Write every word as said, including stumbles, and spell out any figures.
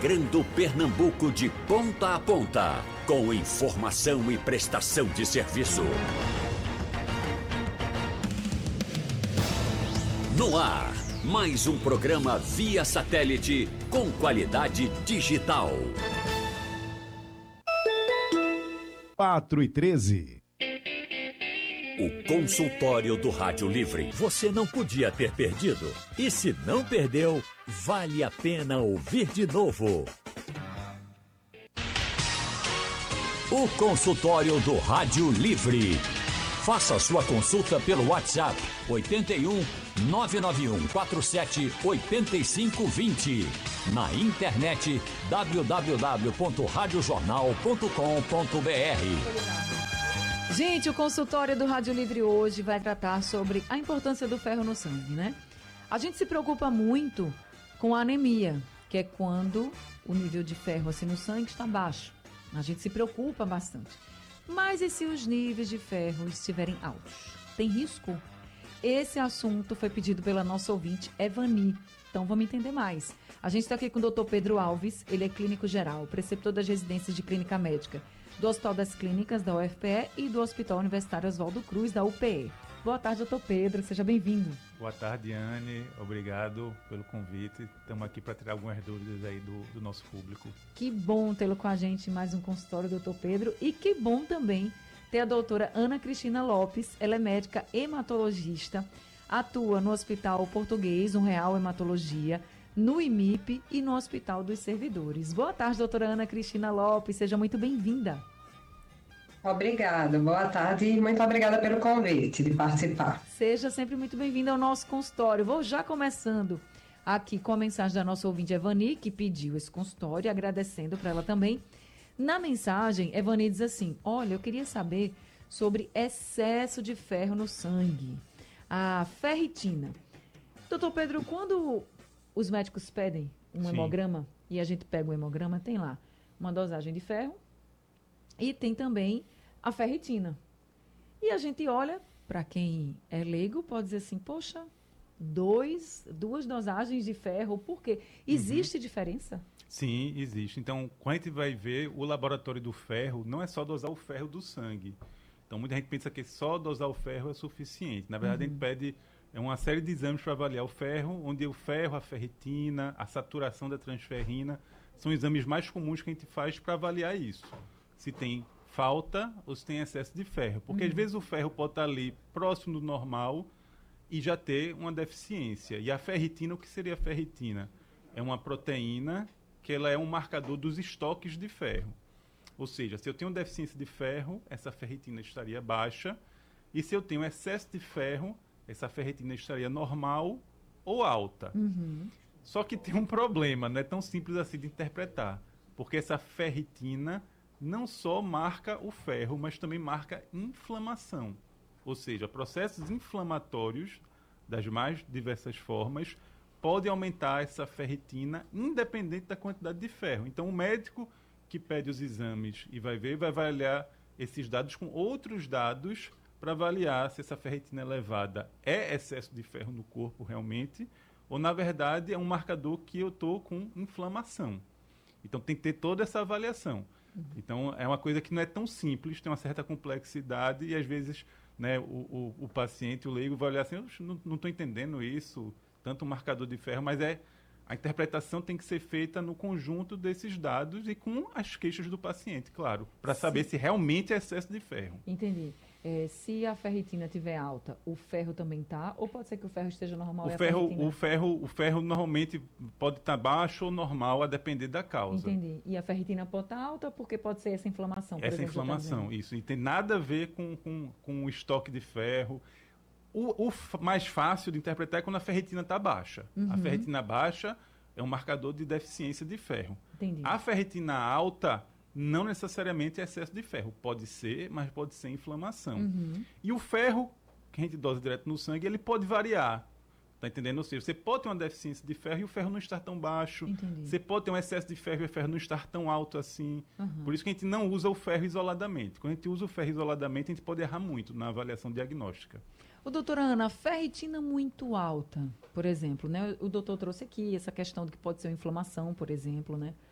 integrando Pernambuco de ponta a ponta, com informação e prestação de serviço. No ar, mais um programa via satélite com qualidade digital. quatro e treze. O consultório do Rádio Livre. Você não podia ter perdido. E se não perdeu, vale a pena ouvir de novo. O consultório do Rádio Livre. Faça sua consulta pelo WhatsApp oito um nove nove um quatro sete oito cinco dois zero. Na internet w w w ponto rádio jornal ponto com ponto b r. Gente, o consultório do Rádio Livre hoje vai tratar sobre a importância do ferro no sangue, né? A gente se preocupa muito com a anemia, que é quando o nível de ferro assim no sangue está baixo. A gente se preocupa bastante. Mas e se os níveis de ferro estiverem altos? Tem risco? Esse assunto foi pedido pela nossa ouvinte, Evani. Então vamos entender mais. A gente está aqui com o doutor Pedro Alves, ele é clínico geral, preceptor das residências de clínica médica do Hospital das Clínicas, da U F P E, e do Hospital Universitário Oswaldo Cruz, da U P E. Boa tarde, doutor Pedro, seja bem-vindo. Boa tarde, Anne, obrigado pelo convite. Estamos aqui para tirar algumas dúvidas aí do, do nosso público. Que bom tê-lo com a gente em mais um consultório, doutor Pedro, e que bom também ter a doutora Ana Cristina Lopes. Ela é médica hematologista, atua no Hospital Português, um Real Hematologia, no I M I P e no Hospital dos Servidores. Boa tarde, doutora Ana Cristina Lopes, seja muito bem-vinda. Obrigada, boa tarde e muito obrigada pelo convite de participar. Seja sempre muito bem-vinda ao nosso consultório. Vou já começando aqui com a mensagem da nossa ouvinte Evani, que pediu esse consultório, agradecendo para ela também. Na mensagem, Evani diz assim: olha, eu queria saber sobre excesso de ferro no sangue, a ferritina. Doutor Pedro, quando os médicos pedem um Sim. hemograma, e a gente pega o hemograma, tem lá uma dosagem de ferro e tem também a ferritina. E a gente olha, para quem é leigo, pode dizer assim, poxa, dois, duas dosagens de ferro, por quê? Existe uhum. diferença? Sim, existe. Então, quando a gente vai ver o laboratório do ferro, não é só dosar o ferro do sangue. Então, muita gente pensa que só dosar o ferro é suficiente. Na verdade, uhum. a gente pede é uma série de exames para avaliar o ferro, onde o ferro, a ferritina, a saturação da transferrina, são exames mais comuns que a gente faz para avaliar isso. Se tem falta ou se tem excesso de ferro. Porque, uhum. às vezes, o ferro pode estar ali próximo do normal e já ter uma deficiência. E a ferritina, o que seria a ferritina? É uma proteína que ela é um marcador dos estoques de ferro. Ou seja, se eu tenho deficiência de ferro, essa ferritina estaria baixa. E se eu tenho excesso de ferro, essa ferritina estaria normal ou alta. Uhum. Só que tem um problema, não é tão simples assim de interpretar. Porque essa ferritina não só marca o ferro, mas também marca inflamação. Ou seja, processos inflamatórios das mais diversas formas podem aumentar essa ferritina independente da quantidade de ferro. Então, o médico que pede os exames e vai ver, vai avaliar esses dados com outros dados para avaliar se essa ferritina elevada é excesso de ferro no corpo realmente, ou na verdade é um marcador que eu estou com inflamação. Então tem que ter toda essa avaliação. Uhum. Então é uma coisa que não é tão simples, tem uma certa complexidade e às vezes, né, o, o, o paciente, o leigo vai olhar assim, eu não estou entendendo isso, tanto um marcador de ferro, mas é a interpretação tem que ser feita no conjunto desses dados e com as queixas do paciente, claro, para saber se realmente é excesso de ferro. Entendi. É, se a ferritina estiver alta, o ferro também está? Ou pode ser que o ferro esteja normal? O, e a ferro, ferritina... o, ferro, o ferro normalmente pode estar baixo ou normal, a depender da causa. Entendi. E a ferritina pode estar alta porque pode ser essa inflamação? Por essa exemplo, inflamação, isso. E tem nada a ver com, com, com o estoque de ferro. O, o mais fácil de interpretar é quando a ferritina está baixa. Uhum. A ferritina baixa é um marcador de deficiência de ferro. Entendi. A ferritina alta não necessariamente é excesso de ferro. Pode ser, mas pode ser inflamação. Uhum. E o ferro, que a gente dosa direto no sangue, ele pode variar. Tá entendendo? Ou seja, você pode ter uma deficiência de ferro e o ferro não estar tão baixo. Entendi. Você pode ter um excesso de ferro e o ferro não estar tão alto assim. Uhum. Por isso que a gente não usa o ferro isoladamente. Quando a gente usa o ferro isoladamente, a gente pode errar muito na avaliação diagnóstica. O doutora Ana, ferritina muito alta, por exemplo, né? O doutor trouxe aqui essa questão de que pode ser uma inflamação, por exemplo, né?